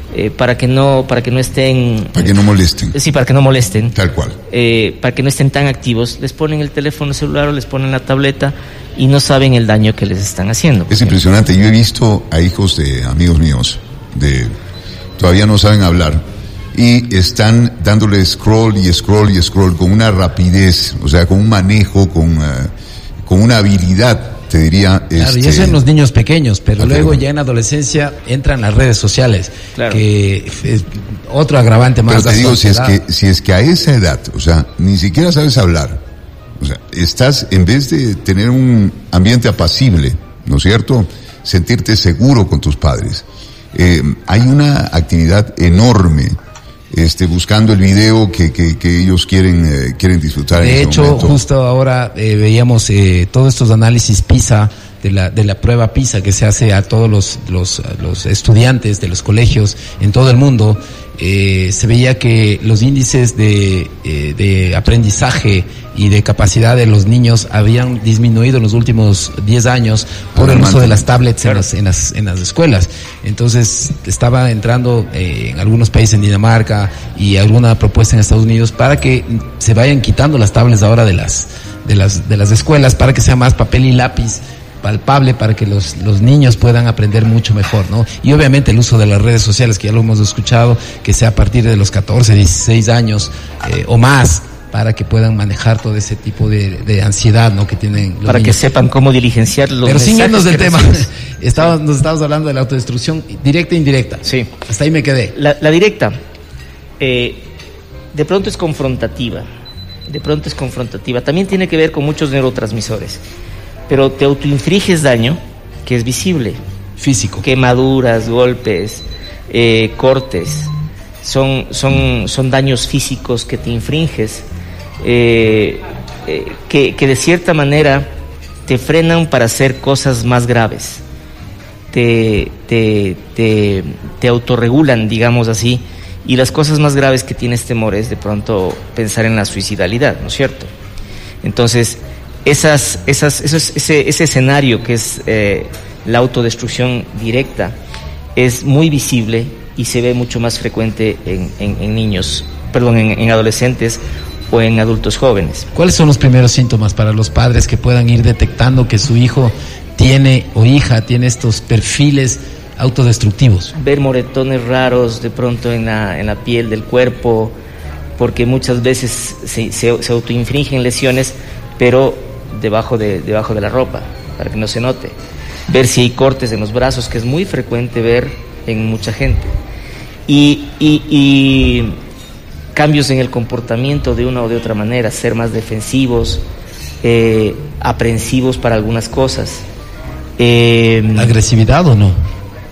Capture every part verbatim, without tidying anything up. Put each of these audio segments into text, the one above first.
eh, para que no para que no estén para que no molesten. Sí, para que no molesten. Tal cual. Eh, para que no estén tan activos, les ponen el teléfono celular o les ponen la tableta y no saben el daño que les están haciendo. Es impresionante. Yo he visto a hijos de amigos míos de todavía no saben hablar y están dándole scroll y scroll y scroll con una rapidez, o sea, con un manejo, con uh, con una habilidad, te diría. Claro, este... y eso en los niños pequeños, pero ah, luego claro. ya en adolescencia entran las redes sociales, claro. que es otro agravante más. Pero te digo, si es que si es que a esa edad, o sea, ni siquiera sabes hablar, o sea, estás, en vez de tener un ambiente apacible, ¿no es cierto?, sentirte seguro con tus padres, eh, hay una actividad enorme, este, buscando el video que, que, que ellos quieren, eh, quieren disfrutar. De en hecho, este momento. justo ahora eh, veíamos eh, todos estos análisis PISA, de la, de la prueba PISA que se hace a todos los, los, los estudiantes de los colegios en todo el mundo. Eh, se veía que los índices de, eh, de aprendizaje y de capacidad de los niños habían disminuido en los últimos diez años por el uso de las tablets en las, en las, en las escuelas. Entonces, estaba entrando eh, en algunos países, en Dinamarca, y alguna propuesta en Estados Unidos para que se vayan quitando las tablets ahora de las, de las, de las escuelas, para que sea más papel y lápiz palpable, para que los, los niños puedan aprender mucho mejor, ¿no? Y obviamente el uso de las redes sociales, que ya lo hemos escuchado, que sea a partir de los catorce, dieciséis años eh, o más, para que puedan manejar todo ese tipo de, de ansiedad, ¿no?, que tienen los para niños. que sepan cómo diligenciar los Pero siguiendo del que tema, estábamos, sí. nos estábamos hablando de la autodestrucción directa e indirecta. Sí. Hasta ahí me quedé. La, la directa, eh, de pronto es confrontativa, de pronto es confrontativa. También tiene que ver con muchos neurotransmisores. Pero te autoinfliges daño que es visible. Físico. Quemaduras, golpes, eh, cortes. Son, son, son daños físicos que te infringes, eh, eh, que, que de cierta manera te frenan para hacer cosas más graves. Te, te, te, te autorregulan, digamos así. Y las cosas más graves que tienes temor es de pronto pensar en la suicidalidad, ¿no es cierto? Entonces, Esas, esas, esos, ese, ese escenario que es eh, la autodestrucción directa es muy visible y se ve mucho más frecuente en, en, en niños, perdón, en, en adolescentes o en adultos jóvenes. ¿Cuáles son los primeros síntomas para los padres que puedan ir detectando que su hijo tiene o hija tiene estos perfiles autodestructivos? Ver moretones raros de pronto en la, en la piel del cuerpo, porque muchas veces se, se, se autoinfringen lesiones, pero debajo de debajo de la ropa, para que no se note. Ver si hay cortes en los brazos, que es muy frecuente ver en mucha gente. Y, y, y cambios en el comportamiento de una o de otra manera, ser más defensivos, eh, aprensivos para algunas cosas. Eh, ¿Agresividad o no?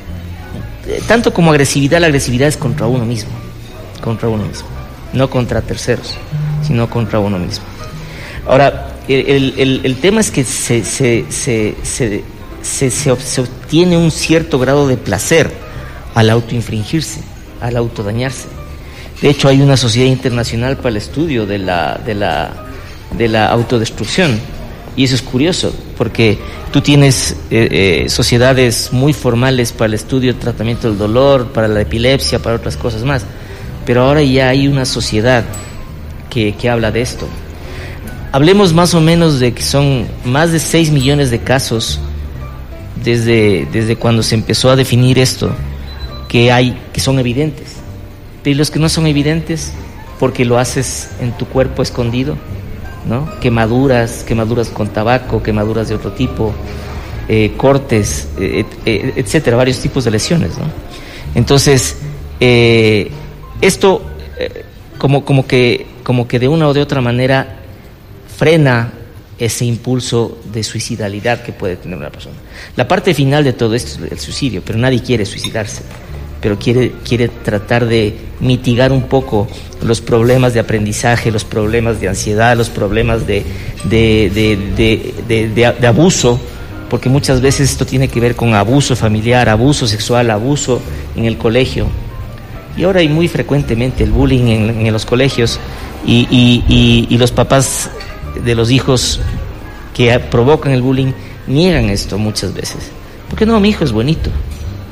Tanto como agresividad, la agresividad es contra uno mismo, contra uno mismo, no contra terceros, sino contra uno mismo. Ahora, el, el, el tema es que se, se, se, se, se, se, se obtiene un cierto grado de placer al autoinfringirse, al autodañarse. De hecho, hay una sociedad internacional para el estudio de la, de la, de la autodestrucción, y eso es curioso, porque tú tienes eh, eh, sociedades muy formales para el estudio del tratamiento del dolor, para la epilepsia, para otras cosas más, pero ahora ya hay una sociedad que, que habla de esto. Hablemos más o menos de que son más de seis millones de casos desde, desde cuando se empezó a definir esto, que hay, que son evidentes. Pero los que no son evidentes, porque lo haces en tu cuerpo escondido, ¿no? Quemaduras, quemaduras con tabaco, quemaduras de otro tipo, eh, cortes, eh, eh, etcétera, varios tipos de lesiones, ¿no? Entonces, eh, esto eh, como, como que, como que de una o de otra manera frena ese impulso de suicidalidad que puede tener una persona. La parte final de todo esto es el suicidio, pero nadie quiere suicidarse, pero quiere, quiere tratar de mitigar un poco los problemas de aprendizaje, los problemas de ansiedad, los problemas de, de, de, de, de, de, de abuso, porque muchas veces esto tiene que ver con abuso familiar, abuso sexual, abuso en el colegio. Y ahora hay muy frecuentemente el bullying en, en los colegios, y, y, y, y los papás de los hijos que provocan el bullying niegan esto muchas veces. Porque no, mi hijo es bonito,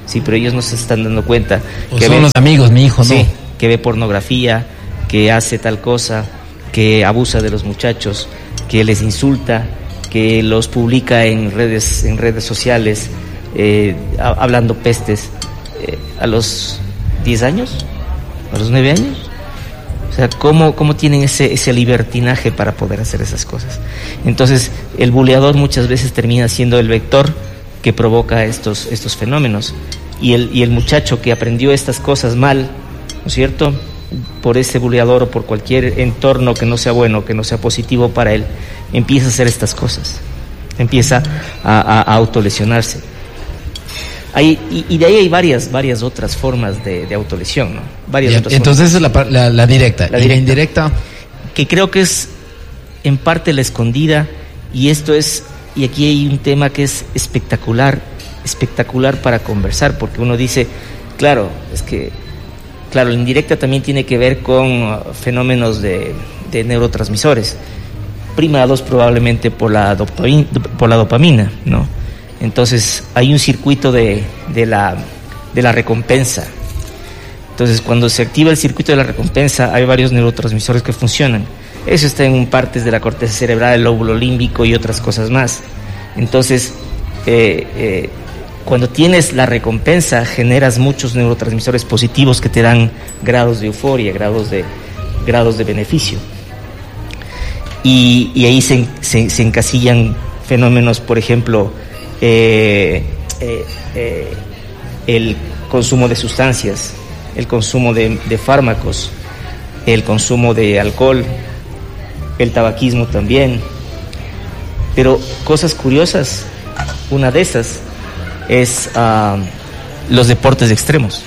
sí, pero ellos no se están dando cuenta. O que son ve, los amigos, mi hijo, ¿no? Sí, que ve pornografía, que hace tal cosa, que abusa de los muchachos, que les insulta, que los publica en redes, en redes sociales, eh, a, hablando pestes, eh, a los diez años, a los nueve años. O sea, ¿cómo, cómo tienen ese, ese libertinaje para poder hacer esas cosas? Entonces, el buleador muchas veces termina siendo el vector que provoca estos, estos fenómenos. Y el, y el muchacho que aprendió estas cosas mal, ¿no es cierto?, por ese buleador o por cualquier entorno que no sea bueno, que no sea positivo para él, empieza a hacer estas cosas, empieza a, a, a autolesionarse. Hay, y, y de ahí hay varias varias otras formas de, de autolesión, ¿no? Varias Ya, otras entonces formas. esa es la, la, la directa. La ¿Y directa. la indirecta? Que creo que es en parte la escondida, y esto es, y aquí hay un tema que es espectacular, espectacular para conversar, porque uno dice, claro, es que, claro, la indirecta también tiene que ver con uh, fenómenos de, de neurotransmisores, primados probablemente por la dopamina, por la dopamina, ¿no? Entonces hay un circuito de, de la de la recompensa. Entonces, cuando se activa el circuito de la recompensa, hay varios neurotransmisores que funcionan. Eso está en partes de la corteza cerebral, el lóbulo límbico y otras cosas más. Entonces, eh, eh, cuando tienes la recompensa, generas muchos neurotransmisores positivos que te dan grados de euforia, grados de, grados de beneficio. Y, y ahí se, se, se encasillan fenómenos, por ejemplo, eh, eh, eh, el consumo de sustancias, el consumo de, de fármacos, el consumo de alcohol, el tabaquismo también. Pero cosas curiosas, una de esas es uh, los deportes extremos.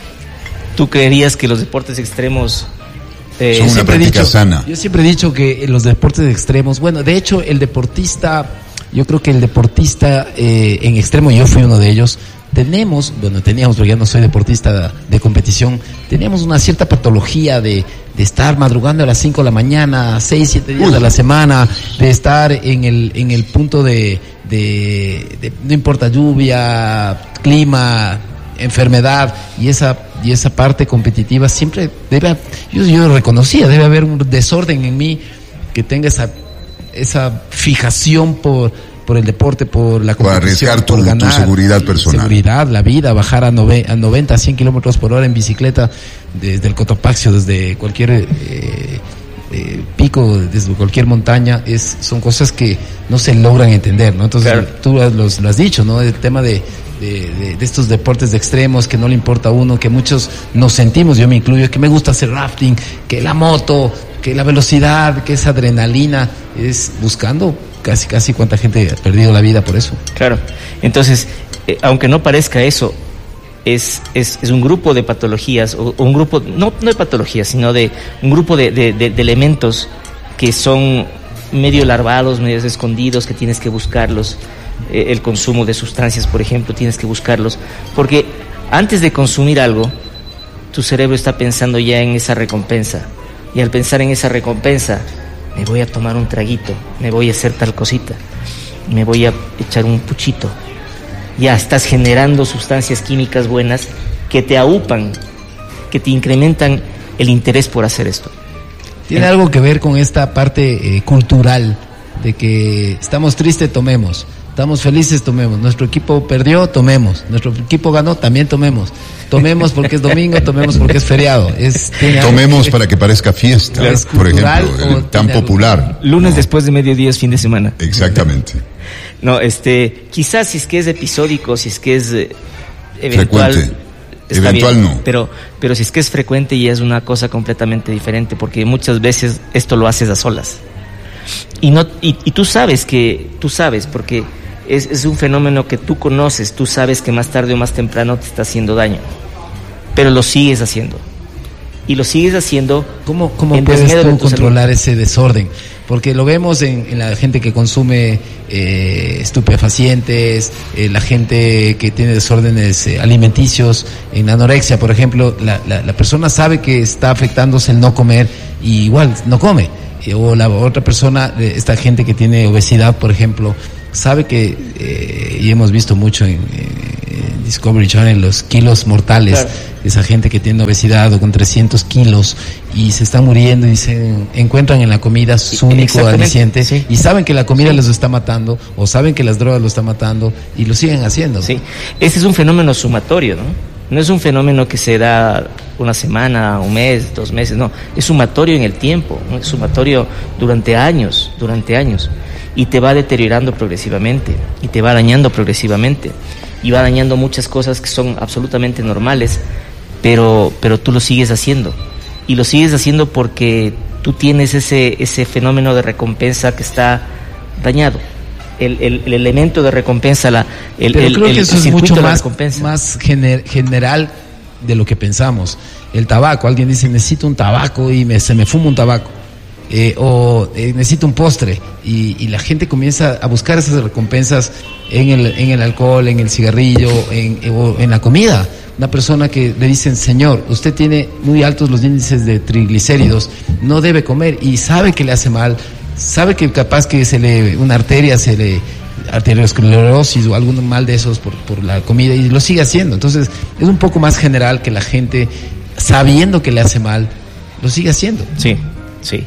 ¿Tú creerías que los deportes extremos eh, son una práctica dicho, sana? Yo siempre he dicho que los deportes extremos, bueno, de hecho el deportista, yo creo que el deportista eh, en extremo, yo fui uno de ellos, tenemos, bueno, teníamos, porque ya no soy deportista de competición, teníamos una cierta patología de, de estar madrugando a las cinco de la mañana, seis, siete días Uy. de la semana, de estar en el, en el punto de, de, de, no importa lluvia, clima, enfermedad, y esa, y esa parte competitiva siempre debe, yo, yo reconocía, debe haber un desorden en mí que tenga esa, esa fijación por, por el deporte, por la competición, por arriesgar tu, por ganar, tu seguridad personal. Seguridad, la vida, bajar a, nove, a noventa, a cien kilómetros por hora en bicicleta desde el Cotopaxio, desde cualquier eh, eh, pico, desde cualquier montaña, es son cosas que no se logran entender, ¿no? Entonces, claro, tú los, lo has dicho, ¿no? El tema de, de, de, de estos deportes de extremos que no le importa a uno, que muchos nos sentimos, yo me incluyo, que me gusta hacer rafting, que la moto, que la velocidad, que esa adrenalina, es buscando casi casi cuánta gente ha perdido la vida por eso. Claro, entonces, eh, aunque no parezca eso, es, es, es un grupo de patologías, o, o un grupo, no, no de patologías, sino de un grupo de, de, de, de elementos que son medio larvados, medio escondidos, que tienes que buscarlos. Eh, el consumo de sustancias, por ejemplo, tienes que buscarlos, porque antes de consumir algo, tu cerebro está pensando ya en esa recompensa, y al pensar en esa recompensa, me voy a tomar un traguito, me voy a hacer tal cosita, me voy a echar un puchito. Ya estás generando sustancias químicas buenas que te aupan, que te incrementan el interés por hacer esto. Tiene eh. algo que ver con esta parte eh, cultural, de que estamos tristes, tomemos, estamos felices, tomemos, nuestro equipo perdió, tomemos, nuestro equipo ganó, también tomemos. Tomemos porque es domingo, tomemos porque es feriado. Es, tomemos que, para que parezca fiesta, es por ejemplo, tan popular. Lunes no. después de mediodía es fin de semana. Exactamente. No, este, quizás si es que es episódico, si es que es eh, eventual. Frecuente. Eventual bien, no. Pero, pero si es que es frecuente ya es una cosa completamente diferente, porque muchas veces esto lo haces a solas. Y no, y, y tú sabes que, tú sabes, porque Es, es un fenómeno que tú conoces, tú sabes que más tarde o más temprano te está haciendo daño, pero lo sigues haciendo, y lo sigues haciendo. ¿Cómo, cómo puedes tú controlar ese desorden? Porque lo vemos en, en la gente que consume eh, estupefacientes, eh, la gente que tiene desórdenes eh, alimenticios, en anorexia, por ejemplo, la, la, la persona sabe que está afectándose el no comer y igual no come, eh, o la otra persona, esta gente que tiene obesidad, por ejemplo, sabe que, eh, y hemos visto mucho en, en Discovery Channel, los kilos mortales, claro. Esa gente que tiene obesidad o con trescientos kilos y se están muriendo y se encuentran en la comida su único aliciente, sí. Y saben que la comida sí. los está matando o saben que las drogas los están matando y lo siguen haciendo. Sí, ese es un fenómeno sumatorio, ¿no? No es un fenómeno que se da una semana, un mes, dos meses, no, es sumatorio en el tiempo, ¿no? Es sumatorio durante años, durante años, y te va deteriorando progresivamente, y te va dañando progresivamente, y va dañando muchas cosas que son absolutamente normales, pero, pero tú lo sigues haciendo, y lo sigues haciendo porque tú tienes ese, ese fenómeno de recompensa que está dañado. El, el, el elemento de recompensa, la, el, Pero el, creo el, que eso el es mucho más, recompensa. más gener, general de lo que pensamos. El tabaco, alguien dice necesito un tabaco y me, se me fuma un tabaco, eh, o eh, necesito un postre, y, y la gente comienza a buscar esas recompensas en el, en el alcohol, en el cigarrillo, en, o en la comida. Una persona que le dicen, señor, usted tiene muy altos los índices de triglicéridos, no debe comer, y sabe que le hace mal, sabe que capaz que se le una arteria se le arteriosclerosis o algún mal de esos por, por la comida, y lo sigue haciendo. Entonces es un poco más general que la gente, sabiendo que le hace mal, lo sigue haciendo. Sí, sí.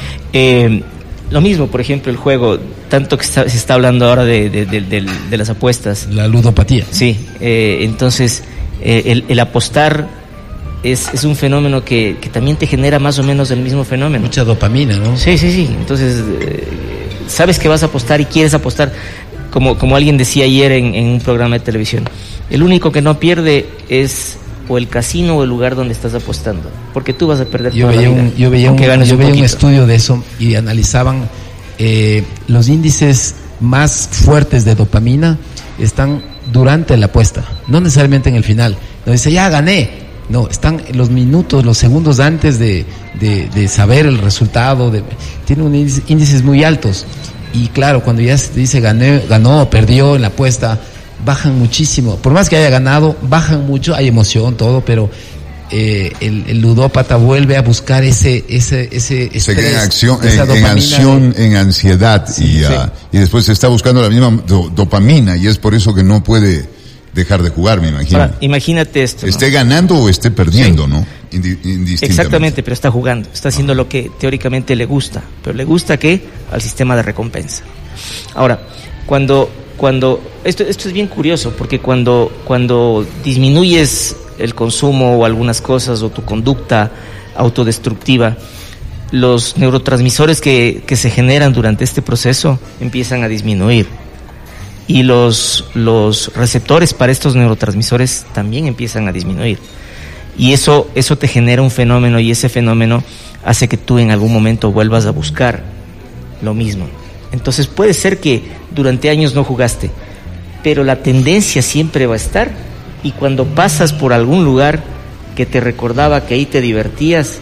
Eh, lo mismo, por ejemplo, el juego, tanto que está, se está hablando ahora de, de, de, de, de las apuestas, la ludopatía. Sí, eh, entonces eh, el, el apostar Es, es un fenómeno que, que también te genera más o menos el mismo fenómeno. Mucha dopamina, ¿no? Sí, sí, sí. Entonces, eh, sabes que vas a apostar y quieres apostar. Como, como alguien decía ayer en, en un programa de televisión, el único que no pierde es o el casino o el lugar donde estás apostando, porque tú vas a perder yo toda veía la vida. Un, yo veía, un, yo un, veía un estudio de eso y analizaban eh, los índices más fuertes de dopamina están durante la apuesta, no necesariamente en el final. No dice, ya gané. No, están los minutos, los segundos antes de, de, de saber el resultado, de, tiene un índice, índices muy altos. Y claro, cuando ya se dice gané, ganó o perdió en la apuesta, bajan muchísimo. Por más que haya ganado, bajan mucho, hay emoción, todo, pero eh, el, el ludópata vuelve a buscar ese ese ese estrés, se queda en acción, en, en acción, de... en ansiedad, sí, y, sí. Uh, y después se está buscando la misma do, dopamina, y es por eso que no puede dejar de jugar, me imagino. Ahora, imagínate esto, esté ¿no? ganando o esté perdiendo, sí. ¿No? Indi- indistintamente. Exactamente, pero está jugando, está haciendo lo que teóricamente le gusta, pero le gusta ¿qué? Al sistema de recompensa. Ahora, cuando cuando esto esto es bien curioso, porque cuando cuando disminuyes el consumo o algunas cosas o tu conducta autodestructiva, los neurotransmisores que que se generan durante este proceso empiezan a disminuir. Y los, los receptores para estos neurotransmisores también empiezan a disminuir. Y eso, eso te genera un fenómeno, y ese fenómeno hace que tú en algún momento vuelvas a buscar lo mismo. Entonces puede ser que durante años no jugaste, pero la tendencia siempre va a estar, y cuando pasas por algún lugar que te recordaba que ahí te divertías,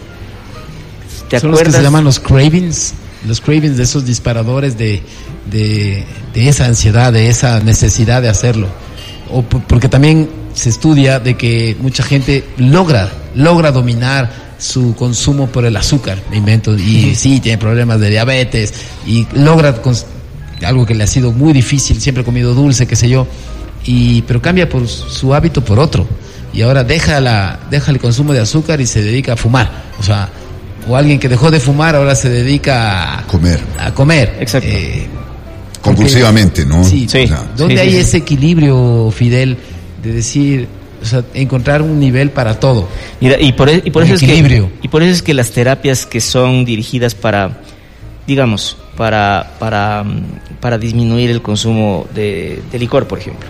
¿te Son acuerdas? Los que se llaman los cravings, los cravings de esos disparadores de... De, de esa ansiedad, de esa necesidad de hacerlo, o p- porque también se estudia de que mucha gente logra logra dominar su consumo por el azúcar, me invento, y sí, tiene problemas de diabetes y logra cons- algo que le ha sido muy difícil, siempre ha comido dulce, qué sé yo, y pero cambia por su hábito por otro, y ahora deja la deja el consumo de azúcar y se dedica a fumar, o sea, o alguien que dejó de fumar ahora se dedica a comer, a comer, exacto. Eh, compulsivamente, ¿no? Sí, sí. O sea, ¿dónde sí, hay sí, ese sí. equilibrio, Fidel, de decir, o sea, encontrar un nivel para todo? Mira, y por, y por eso equilibrio. es que y por eso es que las terapias que son dirigidas para, digamos, para para para disminuir el consumo de, de licor, por ejemplo,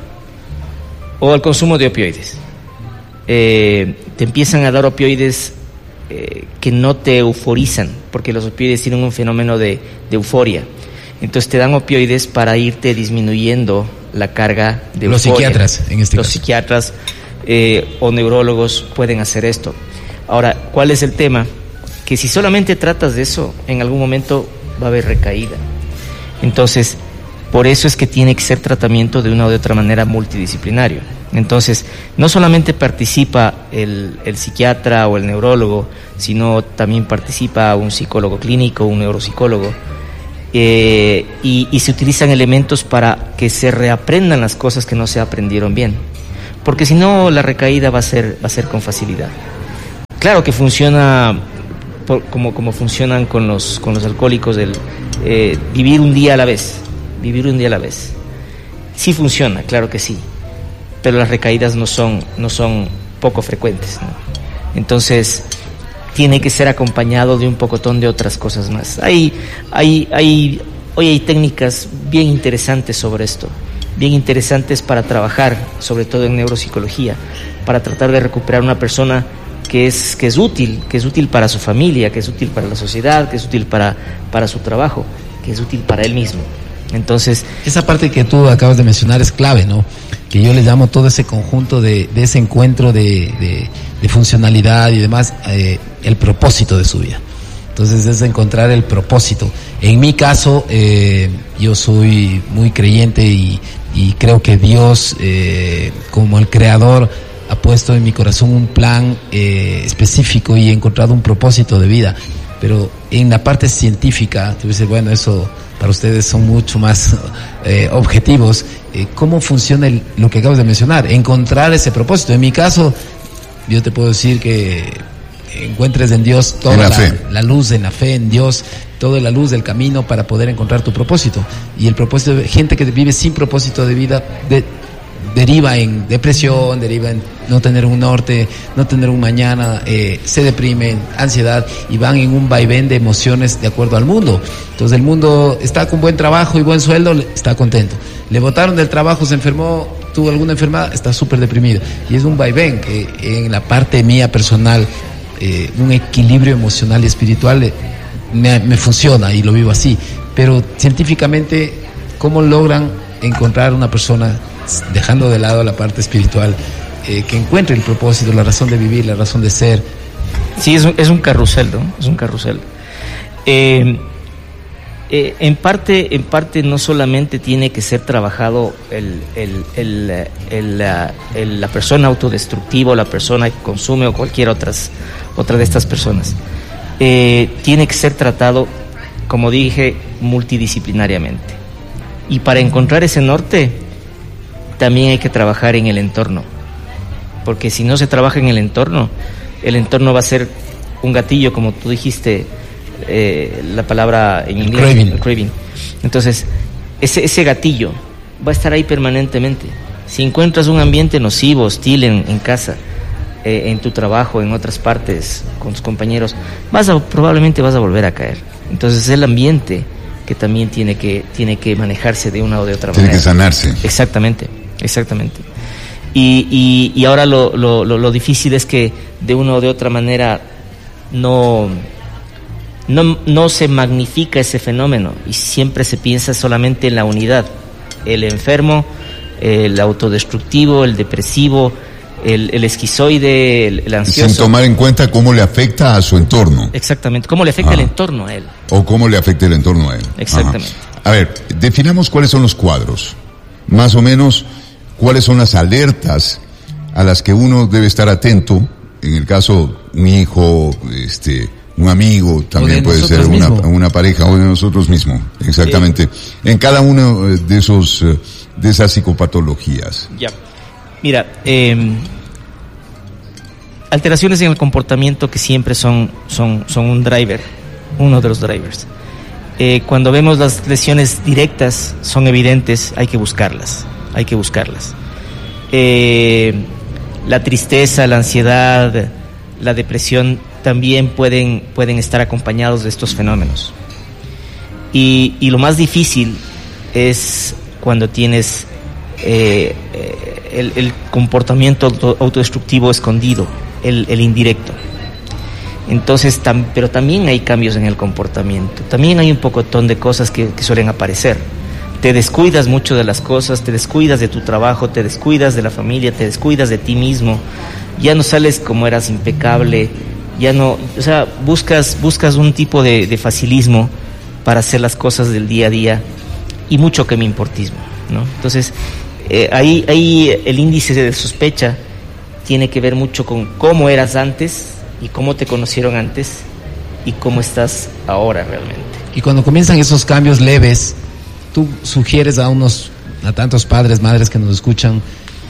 o el consumo de opioides, eh, te empiezan a dar opioides eh, que no te euforizan, porque los opioides tienen un fenómeno de, de euforia. Entonces te dan opioides para irte disminuyendo la carga de los euforia. Psiquiatras, en este los caso. psiquiatras eh, o neurólogos pueden hacer esto. Ahora, ¿cuál es el tema? Que si solamente tratas de eso, en algún momento va a haber recaída. Entonces, por eso es que tiene que ser tratamiento de una o de otra manera multidisciplinario. Entonces, no solamente participa el, el psiquiatra o el neurólogo, sino también participa un psicólogo clínico, un neuropsicólogo. Eh, y, y se utilizan elementos para que se reaprendan las cosas que no se aprendieron bien. porque si no la recaída va a ser, va a ser con facilidad. Claro que funciona por, como, como funcionan con los, con los alcohólicos, el, eh, vivir un día a la vez, vivir un día a la vez. Sí funciona, claro que sí, pero las recaídas no son, no son poco frecuentes, ¿no? Entonces tiene que ser acompañado de un pocotón de otras cosas más. Hay, hay, hay, hoy hay técnicas bien interesantes sobre esto, bien interesantes para trabajar, sobre todo en neuropsicología, para tratar de recuperar una persona que es, que es útil, que es útil para su familia, que es útil para la sociedad, que es útil para, para su trabajo, que es útil para él mismo. Entonces, esa parte que tú acabas de mencionar es clave, ¿no? Que yo le llamo todo ese conjunto de, de ese encuentro de, de, de funcionalidad y demás, eh, el propósito de su vida. Entonces es encontrar el propósito. En mi caso, eh, yo soy muy creyente y, y creo que Dios, eh, como el creador, ha puesto en mi corazón un plan eh, específico y he encontrado un propósito de vida. Pero en la parte científica, tú dices, bueno, eso para ustedes son mucho más eh, objetivos. Eh, ¿Cómo funciona el, lo que acabas de mencionar? Encontrar ese propósito. En mi caso, yo te puedo decir que encuentres en Dios toda en la, la, la luz, en la fe, en Dios, toda la luz del camino para poder encontrar tu propósito. Y el propósito de gente que vive sin propósito de vida de, deriva en depresión, deriva en no tener un norte, no tener un mañana, eh, se deprimen, ansiedad, y van en un vaivén de emociones de acuerdo al mundo. Entonces el mundo está con buen trabajo y buen sueldo, está contento. Le botaron del trabajo, se enfermó, tuvo alguna enfermedad, está súper deprimido. Y es un vaivén que en la parte mía personal, eh, un equilibrio emocional y espiritual eh, me, me funciona y lo vivo así. Pero científicamente, ¿cómo logran encontrar una persona, dejando de lado la parte espiritual, eh, que encuentre el propósito, la razón de vivir, la razón de ser? Sí, es un, es un carrusel, ¿no? Es un carrusel. Eh, eh, en parte, en parte no solamente tiene que ser trabajado el, el, el, el, el, el, la persona autodestructiva o la persona que consume o cualquier otras, otra de estas personas. Eh, tiene que ser tratado, como dije, multidisciplinariamente. Y para encontrar ese norte, también hay que trabajar en el entorno, porque si no se trabaja en el entorno, el entorno va a ser un gatillo, como tú dijiste, eh, la palabra en inglés, craving. El craving. Entonces, ese, ese gatillo va a estar ahí permanentemente. Si encuentras un ambiente nocivo, hostil en, en casa, eh, en tu trabajo, en otras partes, con tus compañeros, vas a, probablemente vas a volver a caer. Entonces, el ambiente que también tiene que, tiene que manejarse de una o de otra tiene manera. Tiene que sanarse. Exactamente. Exactamente. Y, y, y ahora lo, lo, lo, lo difícil es que de una o de otra manera no, no, no se magnifica ese fenómeno y siempre se piensa solamente en la unidad. El enfermo, el autodestructivo, el depresivo, el, el esquizoide, el, el ansioso. Sin tomar en cuenta cómo le afecta a su entorno. Exactamente, cómo le afecta ah. el entorno a él. O cómo le afecta el entorno a él. Exactamente. Ajá. A ver, definamos cuáles son los cuadros. Más o menos, cuáles son las alertas a las que uno debe estar atento. En el caso, un hijo, este, un amigo, también puede ser una, una pareja, o de nosotros mismos. Exactamente. Sí. En cada uno de esos, de esas psicopatologías. Ya. Mira, eh, alteraciones en el comportamiento que siempre son, son, son un driver, uno de los drivers. Eh, cuando vemos las lesiones directas, son evidentes, hay que buscarlas, hay que buscarlas. Eh, la tristeza, la ansiedad, la depresión también pueden, pueden estar acompañados de estos fenómenos. Y, y lo más difícil es cuando tienes eh, el, el comportamiento auto, autodestructivo escondido, el, el indirecto. Entonces, tam, pero también hay cambios en el comportamiento, también hay un pocotón de cosas que, que suelen aparecer. Te descuidas mucho de las cosas, te descuidas de tu trabajo, te descuidas de la familia, te descuidas de ti mismo, ya no sales como eras impecable, ya no, o sea, buscas, buscas un tipo de, de facilismo para hacer las cosas del día a día y mucho que me importismo, ¿no? Entonces, eh, ahí, ahí el índice de sospecha tiene que ver mucho con cómo eras antes y cómo te conocieron antes y cómo estás ahora realmente. Y cuando comienzan esos cambios leves, tú sugieres a unos, a tantos padres, madres que nos escuchan,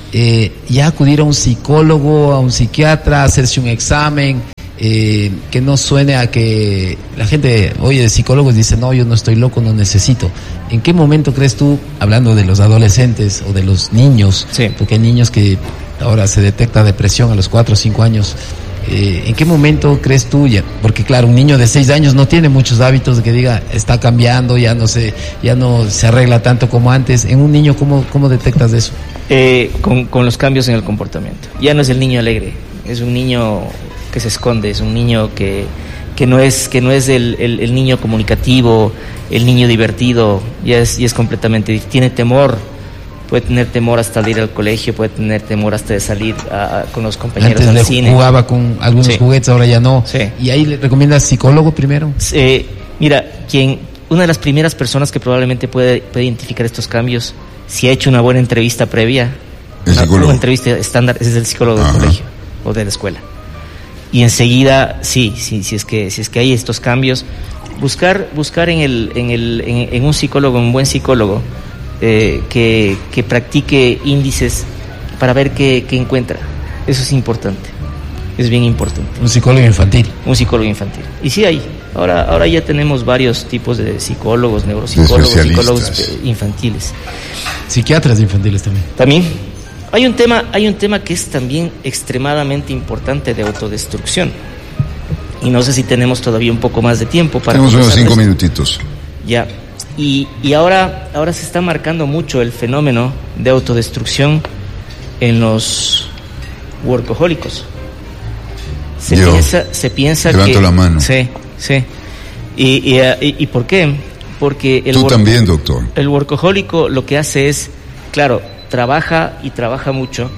eh, ya acudir a un psicólogo, a un psiquiatra, hacerse un examen, eh, que no suene a que la gente oye de psicólogos y dice, no, yo no estoy loco, no necesito. ¿En qué momento crees tú, hablando de los adolescentes o de los niños, sí, porque hay niños que ahora se detecta depresión a los cuatro o cinco años, eh, ¿en qué momento crees tú, ya, porque claro, un niño de seis años no tiene muchos hábitos de que diga, está cambiando, ya no se, ya no se arregla tanto como antes? En un niño, ¿cómo, cómo detectas eso? Eh, con, con los cambios en el comportamiento. Ya no es el niño alegre, es un niño que se esconde, es un niño que, que no es, que no es el, el, el niño comunicativo, el niño divertido, ya es, ya es completamente, tiene temor, puede tener temor hasta de ir al colegio, puede tener temor hasta de salir a, a, con los compañeros Antes al le cine. Jugaba con algunos sí. juguetes, ahora ya no. Sí. ¿Y ahí le recomiendas psicólogo primero? Eh, mira, quien, una de las primeras personas que probablemente puede, puede identificar estos cambios, si ha hecho una buena entrevista previa, el una, psicólogo. una entrevista estándar, ese es el psicólogo del Ajá. colegio o de la escuela. Y enseguida, sí, sí, si es que, si es que hay estos cambios, buscar, buscar en el, en el, en, en un psicólogo, un buen psicólogo, eh, que, que practique índices para ver qué, qué encuentra. Eso es importante, es bien importante. Un psicólogo infantil. Un psicólogo infantil. Y sí hay. Ahora, ahora ya tenemos varios tipos de psicólogos, neuropsicólogos, psicólogos infantiles. Psiquiatras infantiles también. También. Hay un tema, hay un tema que es también extremadamente importante de autodestrucción. Y no sé si tenemos todavía un poco más de tiempo para... Tenemos unos cinco minutitos. Ya. Y, y ahora, ahora se está marcando mucho el fenómeno de autodestrucción en los workahólicos. Se Yo, piensa, se piensa levanto que... la mano. Sí, sí. ¿Y, y, y, y por qué? Porque el Tú work, también, doctor. El workahólico lo que hace es, claro, trabaja y trabaja mucho,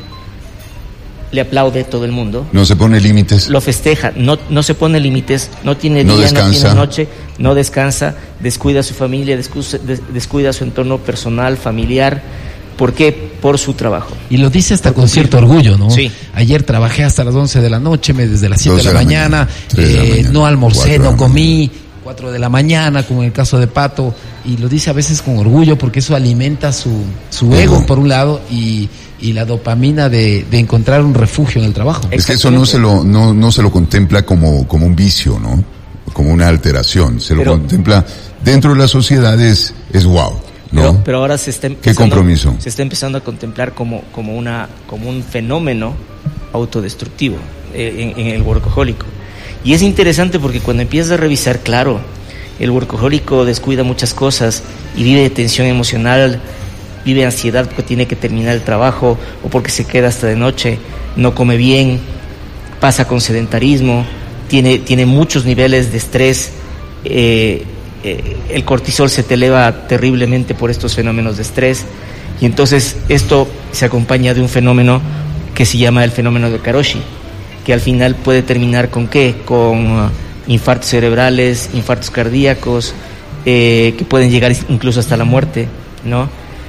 le aplaude todo el mundo. No se pone límites. Lo festeja, no, no se pone límites, no tiene No día, descansa. no tiene noche, no descansa, descuida a su familia, descuida, descuida su entorno personal, familiar. ¿Por qué? Por su trabajo. Y lo dice hasta con cierto orgullo, ¿no? Sí. Ayer trabajé hasta las once de la noche, me desde las siete de la, de la mañana, mañana, tres de la eh, mañana, no almorcé, no cuatro de la comí, cuatro de la mañana, como en el caso de Pato, y lo dice a veces con orgullo porque eso alimenta su, su ego, Ego. por un lado, y, y la dopamina de, de encontrar un refugio en el trabajo. Es que eso no se lo, no, no se lo contempla como, como un vicio, ¿no? Como una alteración. Se lo Pero- contempla dentro de la sociedad es, es wow, ¿no? Pero, pero ahora se está ¿Qué empezando, compromiso? se está empezando a contemplar como, como, una, como un fenómeno autodestructivo eh, en, en el workahólico. Y es interesante porque cuando empiezas a revisar, claro, el workahólico descuida muchas cosas y vive de tensión emocional, vive ansiedad porque tiene que terminar el trabajo o porque se queda hasta de noche, no come bien, pasa con sedentarismo, tiene, tiene muchos niveles de estrés, eh, eh, el cortisol se te eleva terriblemente por estos fenómenos de estrés, y entonces esto se acompaña de un fenómeno que se llama el fenómeno de Karoshi, que al final puede terminar con ¿qué? Con uh, infartos cerebrales, infartos cardíacos, eh, que pueden llegar incluso hasta la muerte, ¿no?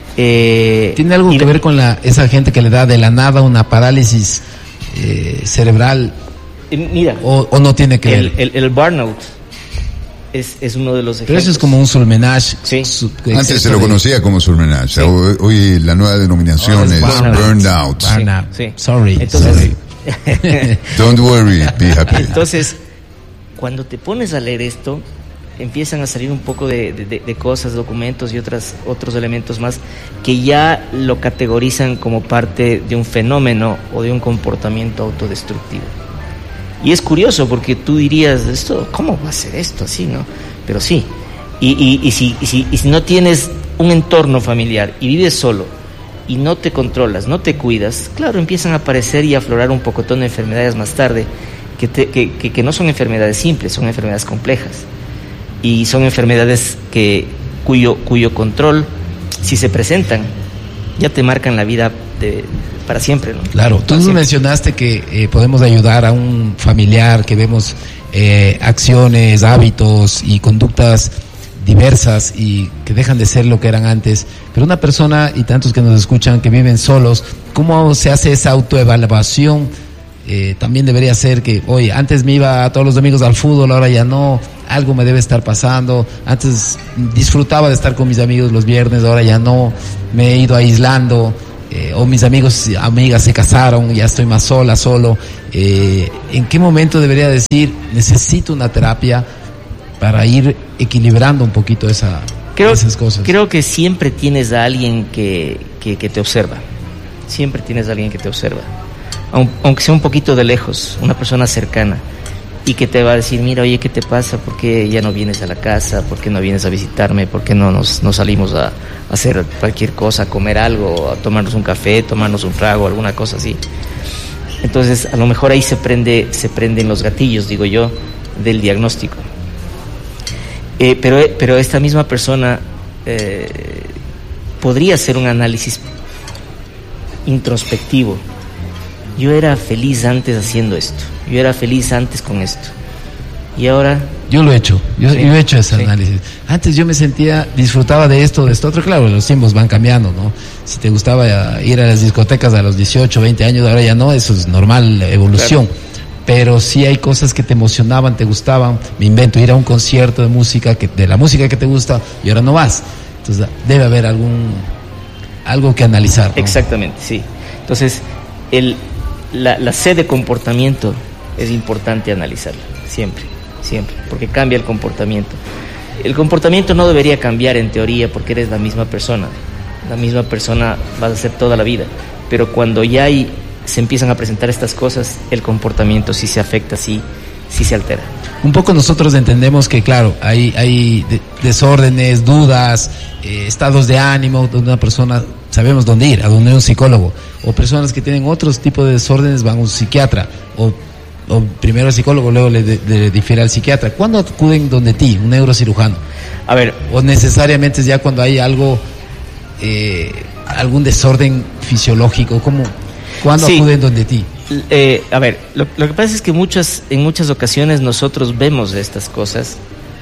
Eh, ¿Tiene algo y que la- ver con la esa gente que le da de la nada una parálisis eh, cerebral eh, Mira, o, o no tiene que ver? el, el, el burnout es, es uno de los ejemplos. Pero eso es como un sulmenage. Sí. su- Antes se exceso lo de- conocía como surmenage. Sí. Hoy, hoy la nueva denominación Ahora es es burned burnout. out. Burnout. Sí, sí. Sorry. Entonces, sorry. Don't worry, be happy. Entonces, cuando te pones a leer esto, empiezan a salir un poco de, de, de cosas, documentos y otras, otros elementos más que ya lo categorizan como parte de un fenómeno o de un comportamiento autodestructivo. Y es curioso porque tú dirías, esto, ¿cómo va a ser esto así, no? Pero sí. Y, y, y, si, y, si, y si no tienes un entorno familiar y vives solo y no te controlas, no te cuidas, claro, empiezan a aparecer y a aflorar un pocotón de enfermedades más tarde que, te, que, que, que no son enfermedades simples, son enfermedades complejas. Y son enfermedades que, cuyo, cuyo control, si se presentan, ya te marcan la vida de, para siempre, ¿no? Claro, tú Para nos siempre. mencionaste que eh, podemos ayudar a un familiar, que vemos eh, acciones, hábitos y conductas diversas y que dejan de ser lo que eran antes, pero una persona y tantos que nos escuchan que viven solos, ¿cómo se hace esa autoevaluación? Eh, también debería ser que, oye, antes me iba todos los domingos al fútbol, ahora ya no, algo me debe estar pasando, antes disfrutaba de estar con mis amigos los viernes, ahora ya no, me he ido aislando. eh, o mis amigos, amigas se casaron, ya estoy más sola, solo. Eh, ¿En qué momento debería decir, necesito una terapia para ir equilibrando un poquito esa, creo, esas cosas? Creo que siempre tienes a alguien que, que, que te observa. Siempre tienes a alguien que te observa. Aunque sea un poquito de lejos, una persona cercana, y que te va a decir, mira, oye, ¿qué te pasa? ¿Por qué ya no vienes a la casa? ¿Por qué no vienes a visitarme? ¿Por qué no nos no salimos a, a hacer cualquier cosa, a comer algo, a tomarnos un café, tomarnos un trago, alguna cosa así? Entonces, a lo mejor ahí se prende, se prenden los gatillos, digo yo, del diagnóstico. Eh, pero, pero esta misma persona eh, podría hacer un análisis introspectivo. Yo era feliz antes haciendo esto, yo era feliz antes con esto, y ahora... Yo lo he hecho, yo, sí, yo he hecho ese sí. análisis. Antes yo me sentía, disfrutaba de esto, de esto otro. Claro, los tiempos van cambiando, ¿no? Si te gustaba ir a las discotecas a los dieciocho, veinte años, ahora ya no, eso es normal, evolución. Claro. Pero sí hay cosas que te emocionaban, te gustaban. Me invento ir a un concierto de música, que, de la música que te gusta, y ahora no vas. Entonces debe haber algún algo que analizar, ¿no? Exactamente, sí. Entonces, el... La, la sed de comportamiento es importante analizarla, siempre, siempre, porque cambia el comportamiento. El comportamiento no debería cambiar en teoría porque eres la misma persona, la misma persona vas a ser toda la vida, pero cuando ya hay, se empiezan a presentar estas cosas, el comportamiento sí se afecta, sí, sí se altera. Un poco nosotros entendemos que, claro, hay, hay de, desórdenes, dudas, eh, estados de ánimo de una persona. Sabemos dónde ir, a donde un psicólogo, o personas que tienen otros tipos de desórdenes van a un psiquiatra, o, o primero al psicólogo, luego le, de, le difiere al psiquiatra. ¿Cuándo acuden donde ti, un neurocirujano? A ver, o necesariamente es ya cuando hay algo, eh, algún desorden fisiológico. ¿Cómo? ¿Cuándo sí. acuden donde ti? Eh, a ver, lo, lo que pasa es que muchas, en muchas ocasiones nosotros vemos estas cosas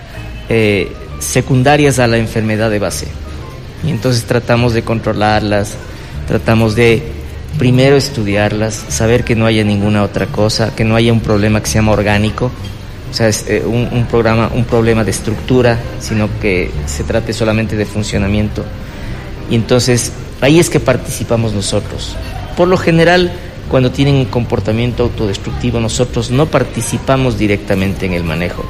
eh, secundarias a la enfermedad de base. Y entonces tratamos de controlarlas, tratamos de primero estudiarlas, saber que no haya ninguna otra cosa, que no haya un problema que se llama orgánico, o sea, es eh, un, un, programa, un problema de estructura, sino que se trate solamente de funcionamiento. Y entonces ahí es que participamos nosotros. Por lo general, cuando tienen un comportamiento autodestructivo, nosotros no participamos directamente en el manejo.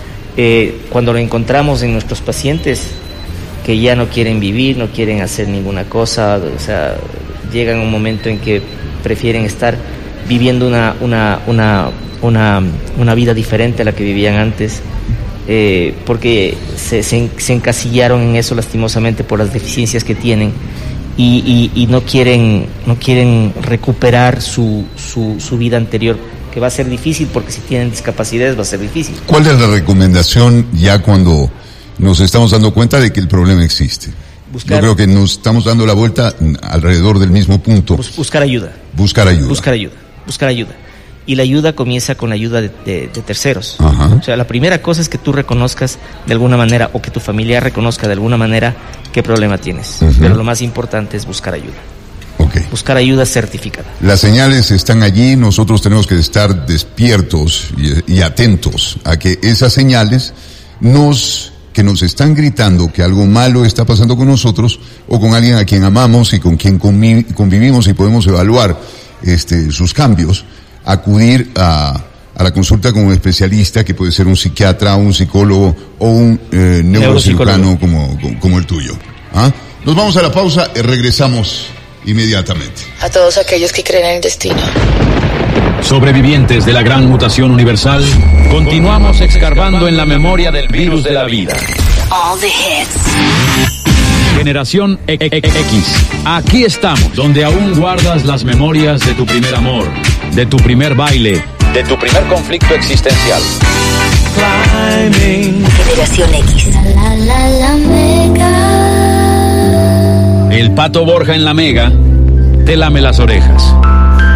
Eh, cuando lo encontramos en nuestros pacientes, que ya no quieren vivir, no quieren hacer ninguna cosa, o sea, llegan a un momento en que prefieren estar viviendo una una una una, una vida diferente a la que vivían antes, eh, porque se, se, se encasillaron en eso lastimosamente por las deficiencias que tienen y, y, y no quieren no quieren recuperar su, su su vida anterior, que va a ser difícil porque si tienen discapacidades va a ser difícil. ¿Cuál es la recomendación ya cuando nos estamos dando cuenta de que el problema existe? Buscar, Yo creo que nos estamos dando la vuelta alrededor del mismo punto. Bus, buscar ayuda. Buscar ayuda. Buscar ayuda. Buscar ayuda. Y la ayuda comienza con la ayuda de, de, de terceros. Ajá. O sea, la primera cosa es que tú reconozcas de alguna manera, o que tu familiar reconozca de alguna manera qué problema tienes. Uh-huh. Pero lo más importante es buscar ayuda. Okay. Buscar ayuda certificada. Las señales están allí, nosotros tenemos que estar despiertos y, y atentos a que esas señales nos... que nos están gritando que algo malo está pasando con nosotros o con alguien a quien amamos y con quien convivimos y podemos evaluar este, sus cambios, acudir a, a la consulta con un especialista que puede ser un psiquiatra, un psicólogo o un eh, neurocirujano como, como el tuyo. ¿Ah? Nos vamos a la pausa y regresamos inmediatamente. A todos aquellos que creen en el destino. Sobrevivientes de la gran mutación universal, continuamos escarbando en la memoria del virus de la vida. All the hits. Generación X. Aquí estamos, donde aún guardas las memorias de tu primer amor, de tu primer baile, de tu primer conflicto existencial. Generación X. La, la, la, mega. El Pato Borja en la Mega te lame las orejas.